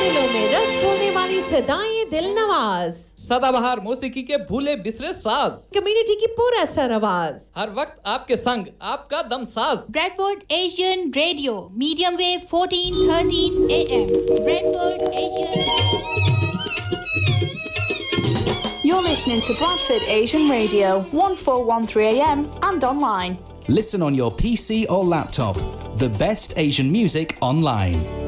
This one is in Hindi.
दिलों में रस खोलने वाली सदाएं दिल नवाज, सदाबहार मौसीकी के भूले बिसरे साज, कम्युनिटी की पूरा सर आवाज, हर वक्त आपके संग आपका दम साज। Bradford Asian Radio, medium wave 1413 AM. Bradford Asian. You're listening to Bradford Asian Radio, 1413 AM and online. Listen on your PC or laptop. The best Asian music online.